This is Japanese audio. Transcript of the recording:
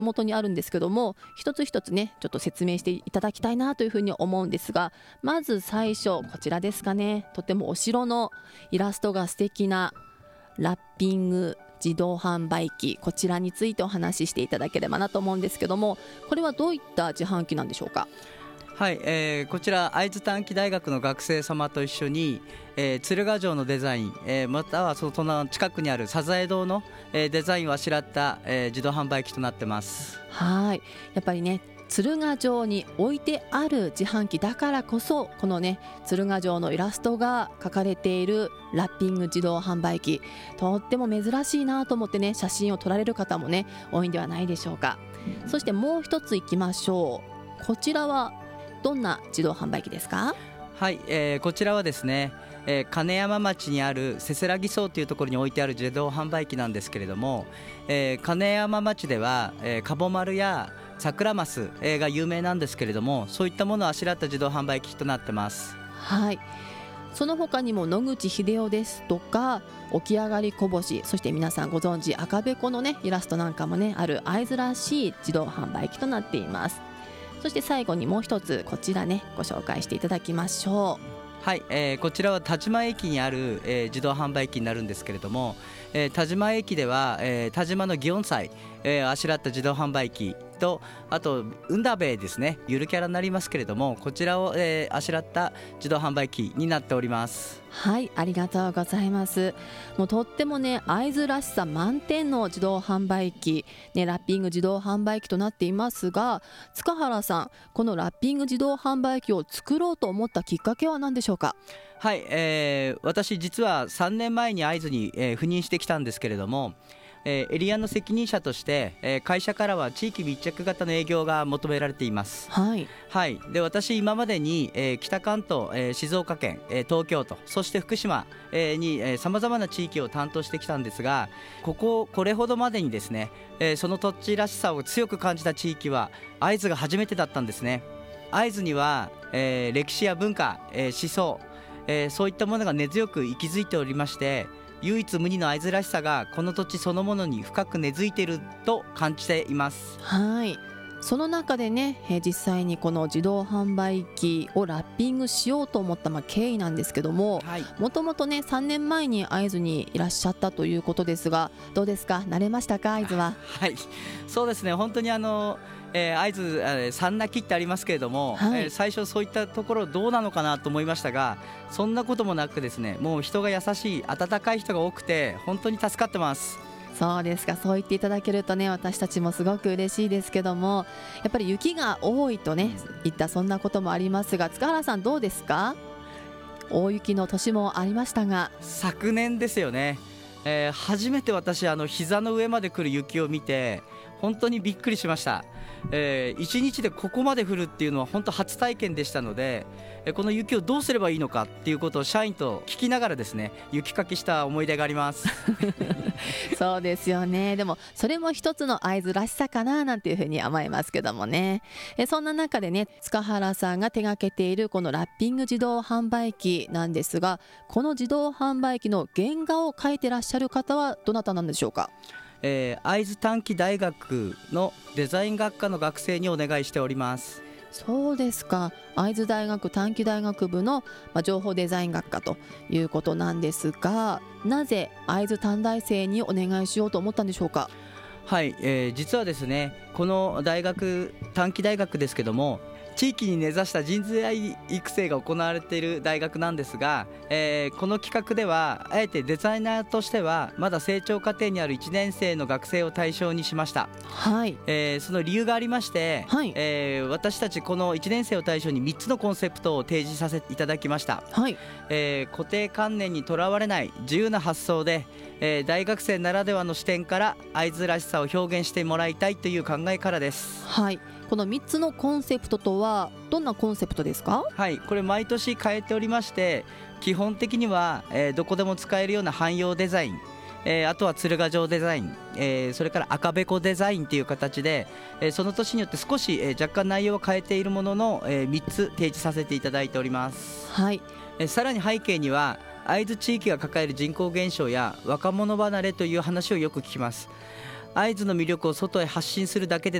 元にあるんですけども、一つ一つねちょっと説明していただきたいなというふうに思うんですが、まず最初こちらですかね。とてもお城のイラストが素敵なラッピング自動販売機、こちらについてお話ししていただければなと思うんですけども、これはどういった自販機なんでしょうか？ はい、こちら会津短期大学の学生様と一緒に、鶴ヶ城のデザイン、またはその隣の近くにあるサザエ堂の、デザインをあしらった、自動販売機となってます。 はい、やっぱりね鶴ヶ城に置いてある自販機だからこそ、このね鶴ヶ城のイラストが描かれているラッピング自動販売機、とっても珍しいなと思ってね写真を撮られる方もね多いんではないでしょうか。そしてもう一ついきましょう。こちらはどんな自動販売機ですか？ はい、こちらはですね、金山町にあるせせらぎ荘というところに置いてある自動販売機なんですけれども、金山町では、かぼ丸や桜マス、が有名なんですけれども、そういったものをあしらった自動販売機となってます。 はい、その他にも野口英世ですとか起き上がりこぼし、そして皆さんご存知赤べこのねイラストなんかもねある会津らしい自動販売機となっています。そして最後にもう一つこちらねご紹介していただきましょう。 はい、こちらは田島駅にある、自動販売機になるんですけれども、田島駅では、田島の祇園祭、あしらった自動販売機と、あと運だべですね、ゆるキャラになりますけれども、こちらを、あしらった自動販売機になっております。 はい、ありがとうございます。もうとってもね会津らしさ満点の自動販売機、ね、ラッピング自動販売機となっていますが、塚原さん、このラッピング自動販売機を作ろうと思ったきっかけは何でしょうか？ はい、私実は3年前に会津に、赴任してきたんですけれども、エリアの責任者として、会社からは地域密着型の営業が求められています。 はい、 はい、で私今までに、北関東、静岡県、東京都、そして福島、にさまざまな地域を担当してきたんですが、これほどまでにですね、その土地らしさを強く感じた地域は会津が初めてだったんですね。会津には、歴史や文化、思想、そういったものが根強く息づいておりまして、唯一無二の会津らしさがこの土地そのものに深く根付いていると感じています。 はい、その中でね、実際にこの自動販売機をラッピングしようと思った、経緯なんですけども、もともとね3年前に会津にいらっしゃったということですが、どうですか、慣れましたか、会津は？ はい、そうですね、本当に会津三泣きってありますけれども、 はい、 最初そういったところどうなのかなと思いましたが、そんなこともなくですね、もう人が優しい温かい人が多くて本当に助かってます。 そうですか、そう言っていただけるとね私たちもすごく嬉しいですけども、やっぱり雪が多いとねいったそんなこともありますが、塚原さんどうですか？大雪の年もありましたが。 昨年ですよね、初めて私膝の上まで来る雪を見て本当にびっくりしました。1日でここまで降るっていうのは本当初体験でしたので、この雪をどうすればいいのかっていうことを社員と聞きながらですね、雪かきした思い出があります。 そうですよね。でもそれも一つの会津らしさかななんていうふうに思いますけどもね。そんな中でね塚原さんが手掛けているこのラッピング自動販売機なんですが、この自動販売機の原画を描いてらっしゃる方はどなたなんでしょうか？ 会津短期大学のデザイン学科の学生にお願いしております。 そうですか、会津大学短期大学部の、情報デザイン学科ということなんですが、なぜ会津短大生にお願いしようと思ったんでしょうか？ はい、実はですね、この短期大学ですけども、地域に根ざした人材育成が行われている大学なんですが、この企画ではあえてデザイナーとしてはまだ成長過程にある1年生の学生を対象にしました。 はい、 その理由がありまして、 はい、 私たちこの1年生を対象に3つのコンセプトを提示させていただきました。 はい、 固定観念にとらわれない自由な発想で、大学生ならではの視点から会津らしさを表現してもらいたいという考えからです。 はい、この3つのコンセプトとはどんなコンセプトですか？ はい、これ毎年変えておりまして、基本的には、どこでも使えるような汎用デザイン、あとは鶴ヶ城デザイン、それから赤べこデザインという形で、その年によって少し、若干内容を変えているものの、3つ提示させていただいております。 はい、 さらに背景には会津地域が抱える人口減少や若者離れという話をよく聞きます。 会津の魅力を外へ発信するだけで